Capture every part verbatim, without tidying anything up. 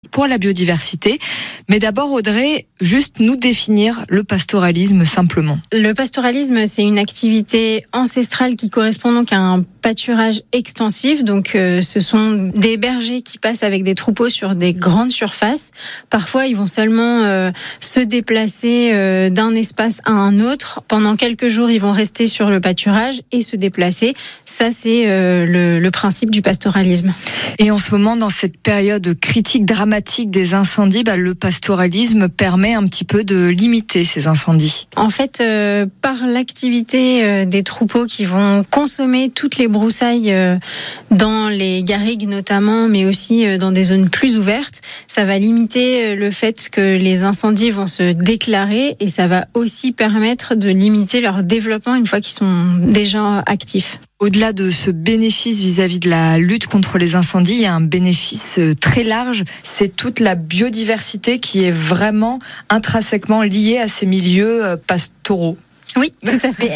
pour la biodiversité. Mais d'abord, Audrey, juste nous définir le pastoralisme simplement. Le pastoralisme, c'est une activité ancestrale qui correspond donc à un pâturage extensif. Donc, euh, ce sont des bergers qui passent avec des troupeaux sur des grandes surfaces. Parfois, ils vont seulement euh, se déplacer euh, d'un espace à un autre. Pendant quelques jours, ils vont rester sur le pâturage et se déplacer. Ça, c'est euh, le, le principe du pastoralisme. Et en ce moment, dans cette période critique, dramatique des incendies, bah, le pastoralisme permet un petit peu de limiter ces incendies. En fait, euh, par l'activité euh, des troupeaux qui vont consommer toutes les broussailles euh, dans les garrigues notamment, mais aussi euh, dans des zones plus ouvertes, ça va limiter euh, le fait que les incendies vont se déclarer et ça va aussi permettre de limiter leur développement une fois qu'ils sont déjà actifs. Au-delà de ce bénéfice vis-à-vis de la lutte contre les incendies, il y a un bénéfice très large, c'est toute la biodiversité qui est vraiment intrinsèquement liée à ces milieux pastoraux. Oui, tout à fait.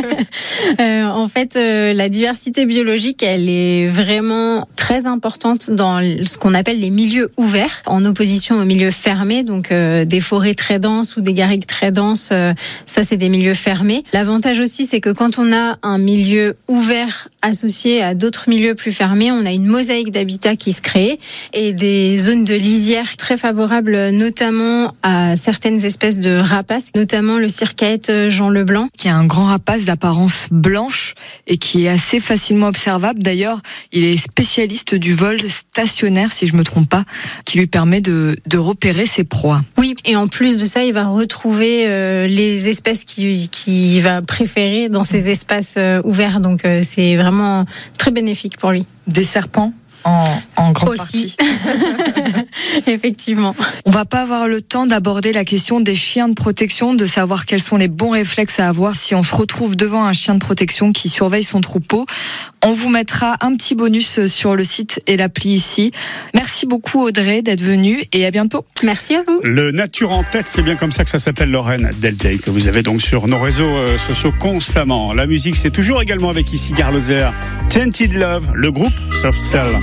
euh, en fait, euh, la diversité biologique, elle est vraiment très importante dans ce qu'on appelle les milieux ouverts, en opposition aux milieux fermés, donc euh, des forêts très denses ou des garrigues très denses, euh, ça c'est des milieux fermés. L'avantage aussi, c'est que quand on a un milieu ouvert associé à d'autres milieux plus fermés, on a une mosaïque d'habitat qui se crée et des zones de lisière très favorables, notamment à certaines espèces de rapaces, notamment le circaète Jean Leblanc, qui est un grand rapace d'apparence blanche et qui est assez facilement observable. D'ailleurs, il est spécialiste du vol stationnaire, si je me trompe pas, qui lui permet de, de repérer ses proies. Oui, et en plus de ça, il va retrouver euh, les espèces qu'il qui va préférer dans ces espaces euh, ouverts. Donc, euh, c'est vraiment très bénéfique pour lui. Des serpents en, en grande aussi. partie. Effectivement. On va pas avoir le temps d'aborder la question des chiens de protection, de savoir quels sont les bons réflexes à avoir si on se retrouve devant un chien de protection qui surveille son troupeau. On vous mettra un petit bonus sur le site et l'appli ici. Merci beaucoup Audrey d'être venue et à bientôt. Merci à vous. Le Nature en tête, c'est bien comme ça que ça s'appelle, Lorraine Delday, que vous avez donc sur nos réseaux euh, sociaux constamment. La musique, c'est toujours également avec ici Garloser, Tainted Love, le groupe Soft Cell.